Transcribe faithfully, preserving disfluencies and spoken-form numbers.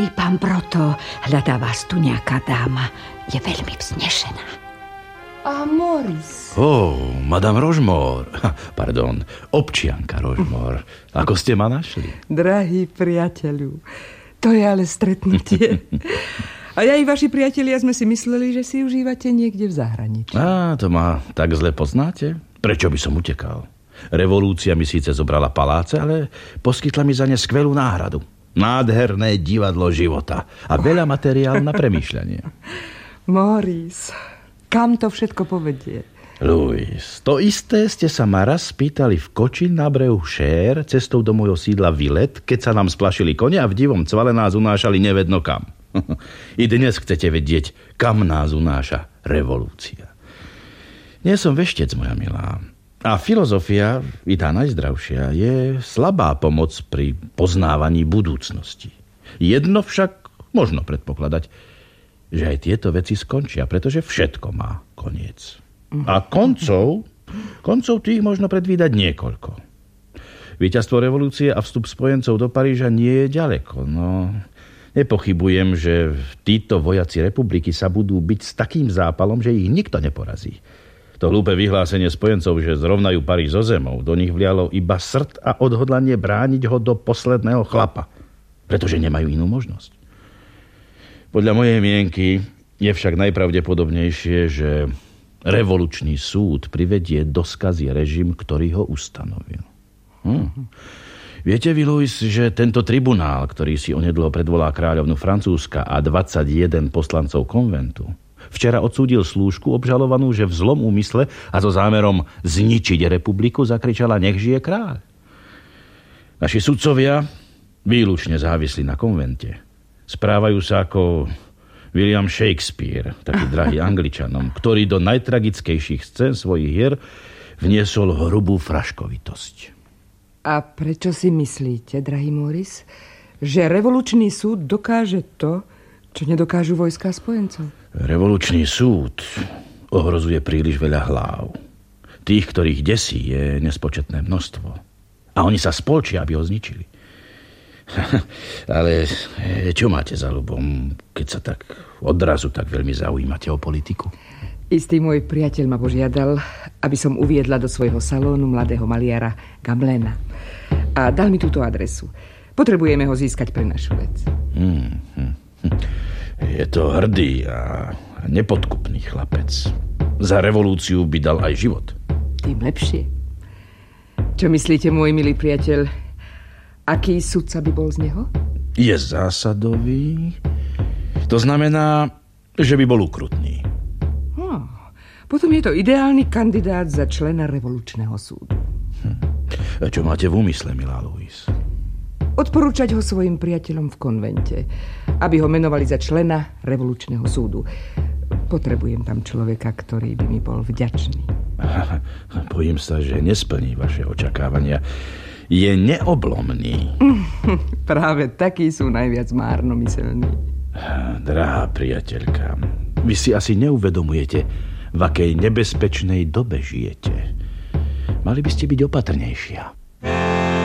Milý pán Proto, hľadá vás tu nejaká dáma. Je veľmi vznešená. A Moris? Ó, oh, madame Rožmor. Pardon, občianka Rožmor. Ako ste ma našli? Drahý priateľu, to je ale stretnutie. A ja i vaši priatelia sme si mysleli, že si užívate niekde v zahraničí. Á, to ma tak zle poznáte? Prečo by som utekal? Revolúcia mi síce zobrala paláce, ale poskytla mi za ne skvelú náhradu. Nádherné divadlo života a veľa materiálu na premýšľanie. Moris, kam to všetko povedie? Louis, to isté ste sa ma raz spýtali v Koči na brehu Šér cestou do môjho sídla Vilet, keď sa nám splašili kone a v divom cvale nás unášali nevedno kam. I dnes chcete vedieť, kam nás unáša revolúcia. Nie som veštec, moja milá. A filozofia, i tá najzdravšia, je slabá pomoc pri poznávaní budúcnosti. Jedno však možno predpokladať, že aj tieto veci skončia, pretože všetko má koniec. A koncov, koncov tých možno predvídať niekoľko. Víťazstvo revolúcie a vstup spojencov do Paríža nie je ďaleko, no... Nepochybujem, že títo vojaci republiky sa budú byť s takým zápalom, že ich nikto neporazí. To hlúpe vyhlásenie spojencov, že zrovnajú Paríž so zemou, do nich vlialo iba srd a odhodlanie brániť ho do posledného chlapa, pretože nemajú inú možnosť. Podľa mojej mienky je však najpravdepodobnejšie, že revolučný súd privedie do skazy režim, ktorý ho ustanovil. Hm. Viete vy, Louis, že tento tribunál, ktorý si onedlho predvolá kráľovnu Francúzska a dvadsaťjeden poslancov konventu, včera odsúdil slúžku obžalovanú, že v zlom úmysle a so zámerom zničiť republiku zakričala nech žije kráľ. Naši sudcovia, výlučne závislí na konvente, správajú sa ako William Shakespeare, taký drahý Angličanom, ktorý do najtragickejších scén svojich hier vniesol hrubú fraškovitosť. A prečo si myslíte, drahý Moris, že revolučný súd dokáže to, čo nedokážu vojská spojencov? Revolučný súd ohrozuje príliš veľa hlav. Tých, ktorých desí, je nespočetné množstvo. A oni sa spolčia, aby ho zničili. Ale čo máte za ľubom, keď sa tak odrazu tak veľmi zaujímate o politiku? Istý môj priateľ ma požiadal, aby som uviedla do svojho salónu mladého maliara Gamelena. A dal mi túto adresu. Potrebujeme ho získať pre našu vec. Hmm, hmm, hm. Je to hrdý a nepodkupný chlapec. Za revolúciu by dal aj život. Tým lepšie. Čo myslíte, môj milý priateľ, aký sudca by bol z neho? Je zásadový. To znamená, že by bol ukrutný. Potom je to ideálny kandidát za člena revolučného súdu. Hm. Čo máte v úmysle, milá Louise? Odporúčať ho svojim priateľom v konvente, aby ho menovali za člena revolučného súdu. Potrebujem tam človeka, ktorý by mi bol vďačný. Bojím sa, že nesplní vaše očakávania. Je neoblomný. Práve takí sú najviac márnomyselní. Drahá priateľka, vy si asi neuvedomujete, v akej nebezpečnej dobe žijete. Mali by ste byť opatrnejšia.